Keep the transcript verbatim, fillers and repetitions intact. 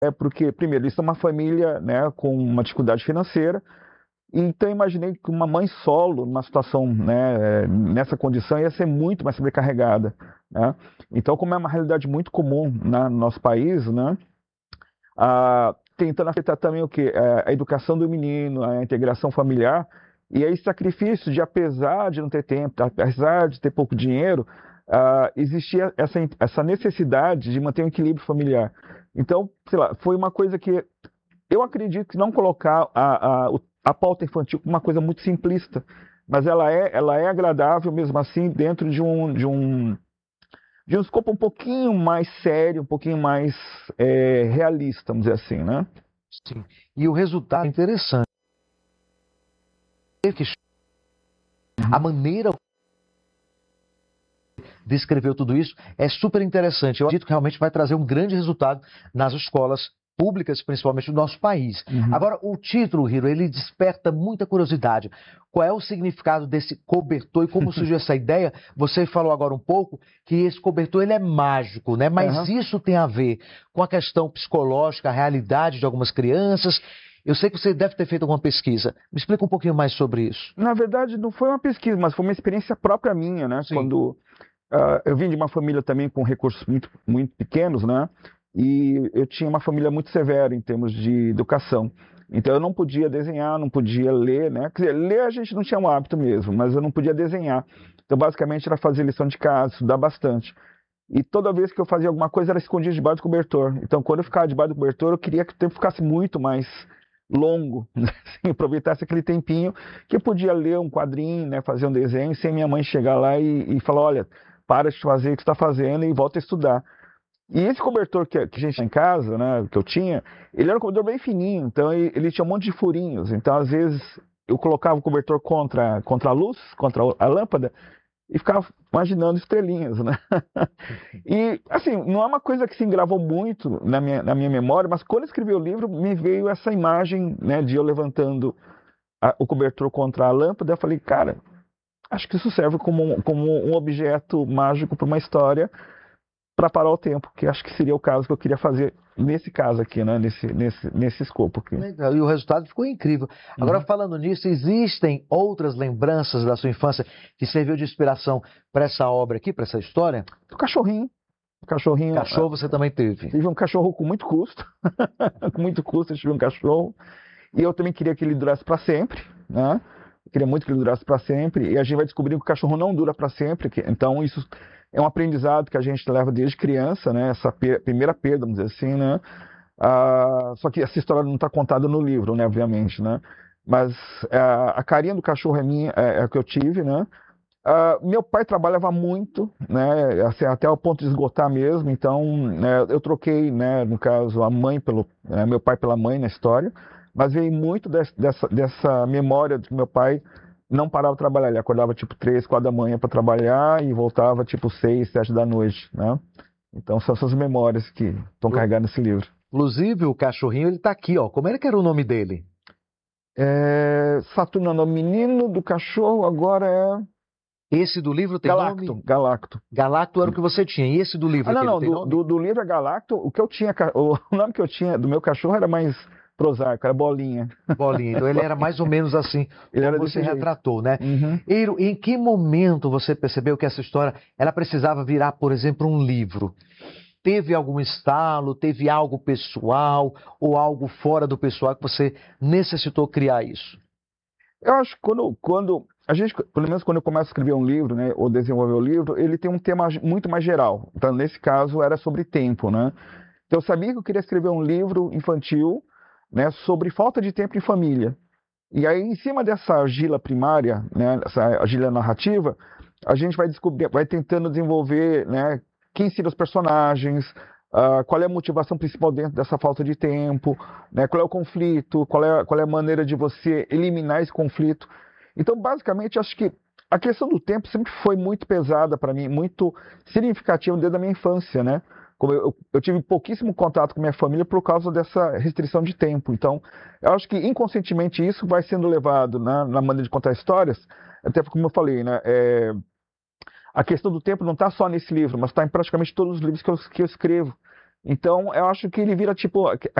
É porque, primeiro, eles são uma família, né, com uma dificuldade financeira. Então, eu imaginei que uma mãe solo, numa situação, né, nessa condição, ia ser muito mais sobrecarregada, né? Então, como é uma realidade muito comum, né, no nosso país, né, ah, tentando afetar também o quê? É, a educação do menino, a integração familiar, e aí sacrifício de, apesar de não ter tempo, apesar de ter pouco dinheiro, ah, existia essa, essa necessidade de manter um equilíbrio familiar. Então, sei lá, foi uma coisa que eu acredito que não colocar a, a, a pauta infantil como uma coisa muito simplista, mas ela é, ela é agradável mesmo assim dentro de um, de um, de um escopo um pouquinho mais sério, um pouquinho mais é, realista, vamos dizer assim, né? Sim. E o resultado é interessante. A maneira descreveu tudo isso é super interessante. Eu acredito que realmente vai trazer um grande resultado nas escolas públicas, principalmente do nosso país. Uhum. Agora, o título, Hiro, ele desperta muita curiosidade. Qual é o significado desse cobertor e como surgiu essa ideia? Você falou agora um pouco que esse cobertor ele é mágico, né? Mas Uhum. isso tem a ver com a questão psicológica, a realidade de algumas crianças. Eu sei que você deve ter feito alguma pesquisa. Me explica um pouquinho mais sobre isso. Na verdade, não foi uma pesquisa, mas foi uma experiência própria minha, né? Sim. Quando uh, eu vim de uma família também com recursos muito, muito pequenos, né? E eu tinha uma família muito severa em termos de educação. Então eu não podia desenhar, não podia ler, né? Quer dizer, ler a gente não tinha um hábito mesmo, mas eu não podia desenhar. Então basicamente era fazer lição de casa, estudar bastante. E toda vez que eu fazia alguma coisa era escondido debaixo do cobertor. Então quando eu ficava debaixo do cobertor, eu queria que o tempo ficasse muito mais longo, né? Assim, aproveitasse aquele tempinho que eu podia ler um quadrinho, né? Fazer um desenho, sem minha mãe chegar lá e, e falar, olha, para de fazer o que você está fazendo e volta a estudar. E esse cobertor que, que a gente tinha em casa, né, que eu tinha, ele era um cobertor bem fininho, então ele, ele tinha um monte de furinhos. Então, às vezes, eu colocava o cobertor contra, contra a luz, contra a lâmpada, e ficava imaginando estrelinhas, né? E, assim, não é uma coisa que se engravou muito na minha, na minha memória, mas quando eu escrevi o livro, me veio essa imagem, né, de eu levantando a, o cobertor contra a lâmpada. Eu falei, cara, acho que isso serve como, como um objeto mágico para uma história, para parar o tempo, que acho que seria o caso que eu queria fazer nesse caso aqui, né? Nesse, nesse, nesse escopo aqui. Legal, e o resultado ficou incrível. Agora, Uhum. falando nisso, existem outras lembranças da sua infância que serviu de inspiração para essa obra aqui, para essa história? O cachorrinho. O cachorrinho. Cachorro você também teve? Tive um cachorro com muito custo. Com muito custo, eu tive um cachorro. E eu também queria que ele durasse para sempre, né? Eu queria muito que ele durasse para sempre. E a gente vai descobrir que o cachorro não dura para sempre. Que, então, isso é um aprendizado que a gente leva desde criança, né? Essa per primeira perda, vamos dizer assim, né? Ah, só que essa história não está contada no livro, né? Obviamente, né? Mas ah, a carinha do cachorro é minha, é, é a que eu tive, né? Ah, meu pai trabalhava muito, né? Assim, até o ponto de esgotar mesmo. Então, né, eu troquei, né? No caso, a mãe pelo, né, meu pai pela mãe na história. Mas veio muito desse, dessa, dessa memória de que meu pai não parava de trabalhar. Ele acordava tipo três, quatro da manhã para trabalhar e voltava tipo seis, sete da noite, né? Então são essas memórias que estão carregadas nesse livro. Inclusive, o cachorrinho, ele tá aqui, ó. Como era que era o nome dele? É... Saturno é o menino do cachorro, agora é Esse do livro tem Galacto. nome? Galacto. Galacto era o que você tinha. E esse do livro Ah, não, aqui, ele não. tem Do, nome? do, do livro é Galacto. O que eu tinha, o nome que eu tinha do meu cachorro era mais prosaico, era Bolinha. Bolinha. Então ele era mais ou menos assim, Ele como era você desse jeito. retratou, né? Uhum. Eiro, em que momento você percebeu que essa história ela precisava virar, por exemplo, um livro? Teve algum estalo, teve algo pessoal ou algo fora do pessoal que você necessitou criar isso? Eu acho que quando, quando a gente, pelo menos quando eu começo a escrever um livro, né, ou desenvolver um livro, ele tem um tema muito mais geral. Então, nesse caso, era sobre tempo, né? Então, eu sabia que eu queria escrever um livro infantil, né, sobre falta de tempo em família. E aí, em cima dessa argila primária, né, essa argila narrativa, a gente vai descobrir, vai tentando desenvolver, né, quem seriam os personagens, uh, qual é a motivação principal dentro dessa falta de tempo, né, qual é o conflito, qual é, qual é a maneira de você eliminar esse conflito. Então, basicamente, acho que a questão do tempo sempre foi muito pesada para mim, muito significativa desde a minha infância, né? Como eu, eu tive pouquíssimo contato com minha família por causa dessa restrição de tempo. Então, eu acho que inconscientemente isso vai sendo levado, né, na maneira de contar histórias, até como eu falei, né, é, a questão do tempo não está só nesse livro, mas está em praticamente todos os livros que eu, que eu escrevo. Então, eu acho que ele vira tipo